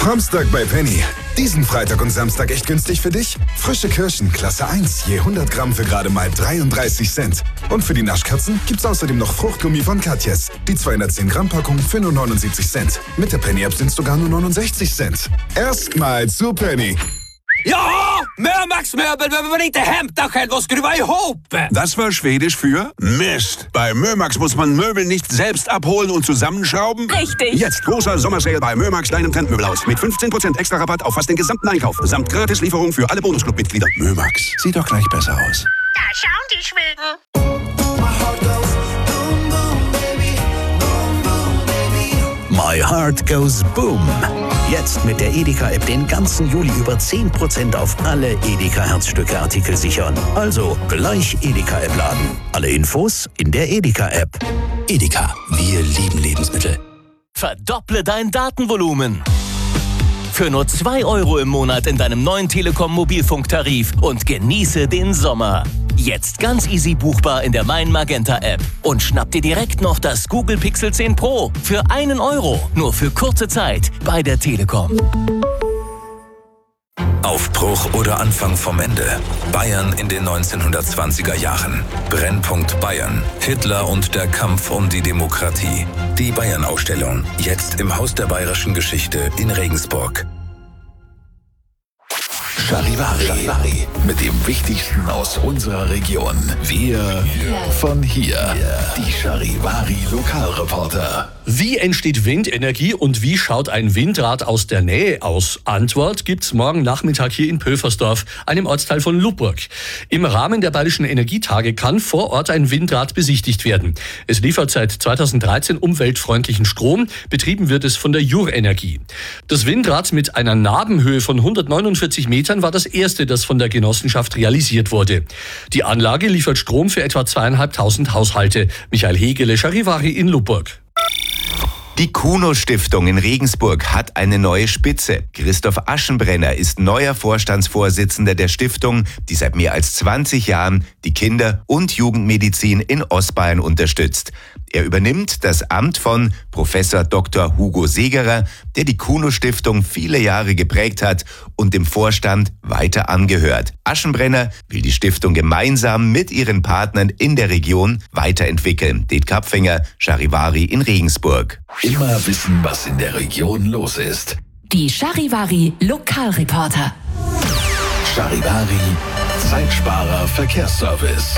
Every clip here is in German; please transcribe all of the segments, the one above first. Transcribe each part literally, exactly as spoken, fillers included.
Samstag bei Penny. Diesen Freitag und Samstag echt günstig für dich? Frische Kirschen, Klasse eins, je hundert Gramm für gerade mal dreiunddreißig Cent. Und für die Naschkatzen gibt's außerdem noch Fruchtgummi von Katjes. Die zweihundertzehn Gramm Packung für nur neunundsiebzig Cent. Mit der Penny-App sind's sogar nur neunundsechzig Cent. Erstmal zu Penny. Ja, Mörmax-Möbel, wenn man inte hämta själv och skruva ihop. Das war Schwedisch für Mist. Bei Mörmax muss man Möbel nicht selbst abholen und zusammenschrauben. Richtig. Jetzt großer Sommersale bei Mörmax, deinem Trendmöbelhaus. Mit fünfzehn Prozent extra Rabatt auf fast den gesamten Einkauf. Samt Gratislieferung für alle Bonusclub-Mitglieder. Mörmax, sieht doch gleich besser aus. Da schauen die Schweden. My Heart Goes Boom. Jetzt mit der Edeka-App den ganzen Juli über zehn Prozent auf alle Edeka-Herzstücke-Artikel sichern. Also gleich Edeka-App laden. Alle Infos in der Edeka-App. Edeka, wir lieben Lebensmittel. Verdopple dein Datenvolumen. Für nur zwei Euro im Monat in deinem neuen Telekom-Mobilfunktarif und genieße den Sommer. Jetzt ganz easy buchbar in der Mein Magenta App. Und schnapp dir direkt noch das Google Pixel zehn Pro für einen Euro. Nur für kurze Zeit bei der Telekom. Aufbruch oder Anfang vom Ende. Bayern in den neunzehnhundertzwanziger Jahren. Brennpunkt Bayern. Hitler und der Kampf um die Demokratie. Die Bayern-Ausstellung. Jetzt im Haus der bayerischen Geschichte in Regensburg. Charivari. Charivari. Mit dem Wichtigsten aus unserer Region. Wir von hier. Die Charivari Lokalreporter. Wie entsteht Windenergie und wie schaut ein Windrad aus der Nähe aus? Antwort gibt's morgen Nachmittag hier in Pülversdorf, einem Ortsteil von Lubburg. Im Rahmen der Bayerischen Energietage kann vor Ort ein Windrad besichtigt werden. Es liefert seit zweitausenddreizehn umweltfreundlichen Strom. Betrieben wird es von der Jur-Energie. Das Windrad mit einer Nabenhöhe von hundertneunundvierzig Metern war das erste, das von der Genossenschaft realisiert wurde. Die Anlage liefert Strom für etwa zweieinhalbtausend Haushalte. Michael Hegele, Charivari in Lubburg. Die Kuno-Stiftung in Regensburg hat eine neue Spitze. Christoph Aschenbrenner ist neuer Vorstandsvorsitzender der Stiftung, die seit mehr als zwanzig Jahren die Kinder- und Jugendmedizin in Ostbayern unterstützt. Er übernimmt das Amt von Professor Doktor Hugo Segerer, der die Kuno-Stiftung viele Jahre geprägt hat und dem Vorstand weiter angehört. Aschenbrenner will die Stiftung gemeinsam mit ihren Partnern in der Region weiterentwickeln. Det Kapfinger, Charivari in Regensburg. Immer wissen, was in der Region los ist. Die Charivari Lokalreporter. Charivari Zeitsparer Verkehrsservice.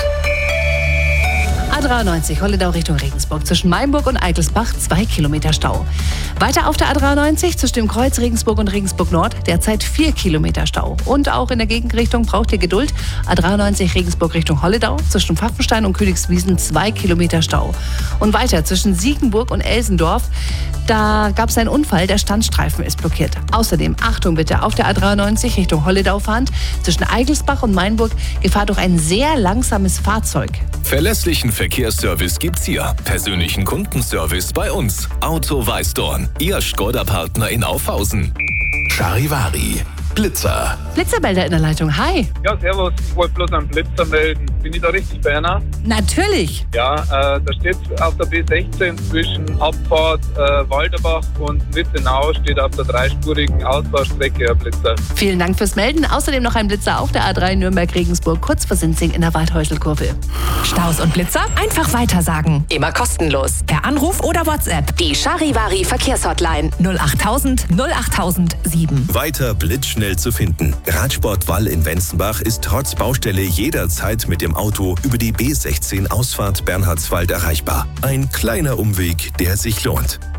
A dreiundneunzig Holledau Richtung Regensburg. Zwischen Mainburg und Eitelsbach zwei Kilometer Stau. Weiter auf der A dreiundneunzig zwischen dem Kreuz Regensburg und Regensburg Nord derzeit vier Kilometer Stau. Und auch in der Gegenrichtung braucht ihr Geduld. A dreiundneunzig Regensburg Richtung Holledau zwischen Pfaffenstein und Königswiesen zwei Kilometer Stau. Und weiter zwischen Siegenburg und Elsendorf. Da gab es einen Unfall, der Standstreifen ist blockiert. Außerdem, Achtung bitte, auf der A dreiundneunzig Richtung Holledau fahrend, zwischen Eigelsbach und Mainburg Gefahr durch ein sehr langsames Fahrzeug. Verlässlichen Verkehrsservice gibt's hier. Persönlichen Kundenservice bei uns. Auto Weißdorn, Ihr Skoda-Partner in Aufhausen. Charivari Blitzer. Blitzermelder in der Leitung, hi. Ja, servus, ich wollte bloß einen Blitzer melden. Bin ich da richtig bei einer? Natürlich. Ja, äh, da steht auf der B sechzehn zwischen Abfahrt äh, Walderbach und Wittenau steht auf der dreispurigen Ausbaustrecke ein Blitzer. Vielen Dank fürs Melden. Außerdem noch ein Blitzer auf der A drei Nürnberg-Regensburg, kurz vor Sinzing in der Waldhäuselkurve. Staus und Blitzer einfach weitersagen. Immer kostenlos. Per Anruf oder WhatsApp. Die Charivari Verkehrshotline null achttausend null achttausend sieben. Weiter blitzschnell zu finden. Radsport Wall in Wenzenbach ist trotz Baustelle jederzeit mit dem Auto über die B sechzehn Ausfahrt Bernhardswald erreichbar. Ein kleiner Umweg, der sich lohnt.